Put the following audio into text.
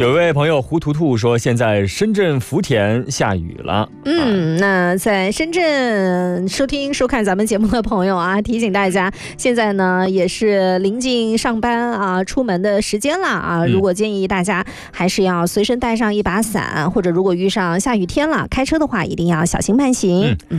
有位朋友胡图图说，现在深圳福田下雨了。 那在深圳收听收看咱们节目的朋友啊，提醒大家，现在呢也是临近上班啊出门的时间了啊。如果建议大家还是要随身带上一把伞，或者如果遇上下雨天了，开车的话一定要小心慢行。